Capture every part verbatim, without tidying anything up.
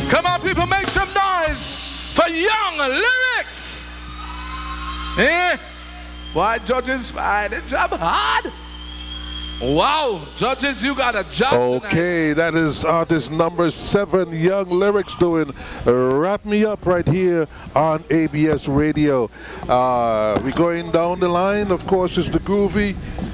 Come on, people, make some noise for Young Lyrics. Eh? Why, judges find the job hard? Wow, judges, you got a job Okay, tonight. that is artist number seven, Young Lyrics, doing Wrap Me Up right here on A B S Radio. Uh, we're going down the line. Of course, it's the Groovy,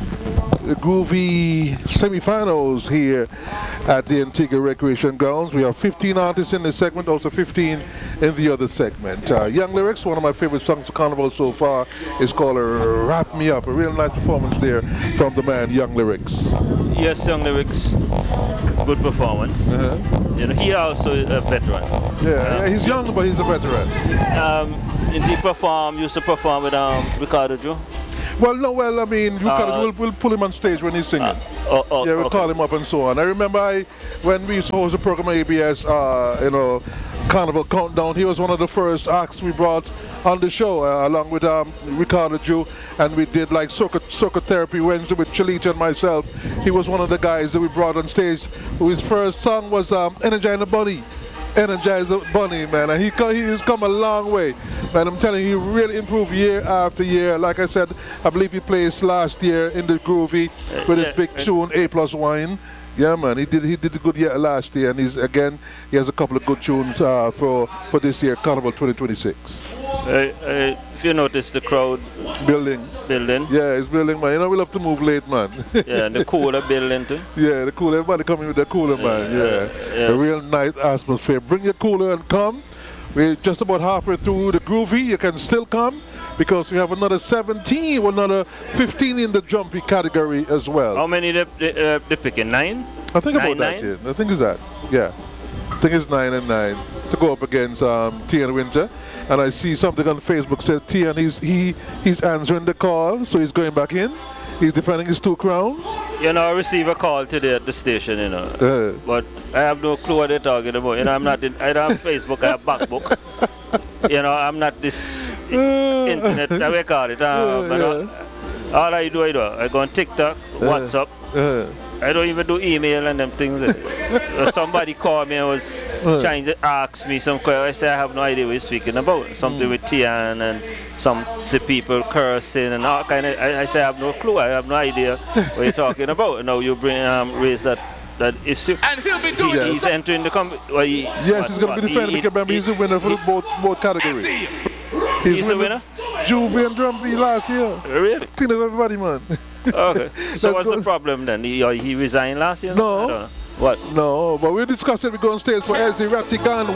the Groovy semifinals here at the Antigua Recreation Grounds. We have fifteen artists in this segment, also fifteen in the other segment. Uh, Young Lyrics, one of my favorite songs of Carnival so far, is called Wrap Me Up. A real nice performance there from the man, Young Lyrics. Yes, Young Lyrics, good performance. Uh-huh. You know, he also is a veteran. Yeah, yeah, he's young, but he's a veteran. Um, and he perform, used to perform with um, Ricardo Joe. Well, no, well, I mean, we Uh, we'll, we'll pull him on stage when he's singing. Uh, oh, oh, yeah, we'll okay. call him up and so on. I remember I, when we used to host a program at A B S, uh, you know, Carnival Countdown, he was one of the first acts we brought on the show, uh, along with um, Ricardo Jew, and we did like circuit, circuit therapy Wednesday with Chalita and myself. He was one of the guys that we brought on stage. His first song was um, Energize the Bunny. Energize the Bunny, man, and he, he has come a long way. Man, I'm telling you, he really improved year after year. Like I said, I believe he placed last year in the Groovy with his big tune, A Plus Wine. Yeah, man, he did he did a good year last year, and he's again he has a couple of good tunes uh, for for this year, Carnival twenty twenty-six. Uh, uh, if you notice the crowd Building. building, Yeah, it's building, man. You know, we love to move late, man. yeah, and the cooler building too. Yeah, the cooler. Everybody coming with the cooler, man. Yeah, yes. a real nice atmosphere. Bring your cooler and come. We're just about halfway through the Groovy. You can still come because we have another seventeen, another fifteen in the jumpy category as well. How many they, they, uh, they picking? Nine? I think about Nine, that, nine? yeah. I think it's that. Yeah. I think it's nine and nine to go up against um, T N Winter. And I see something on Facebook said T N he's he he's answering the call, so he's going back in. He's defending his two crowns. You know, I receive a call today at the station, you know. Uh, But I have no clue what they're talking about. You know, I'm not in, I don't have Facebook, I have Backbook. You know, I'm not this internet, I we call it. Uh, but uh, all I do, I do, I go on TikTok, WhatsApp. uh, I don't even do email and them things. Uh, Somebody called me and was trying to ask me some questions. I said, I have no idea what you're speaking about. Something with Tian and some the people cursing and all kind of. I, I said, I have no clue. I have no idea what you're talking about. And now you bring um, raise that that issue. And he'll be doing Yes. He's entering the com- well, he, yes, he's going to be defending. Because remember, he's the winner for the both both categories. He's the winner? Juvie and Drumby last year. Really? King of everybody, man. Okay. So Let's what's go. the problem then? He, or he resigned last year? No. I don't know. What? No, but we'll discuss it. We go on stage for Ezzy Ratigan.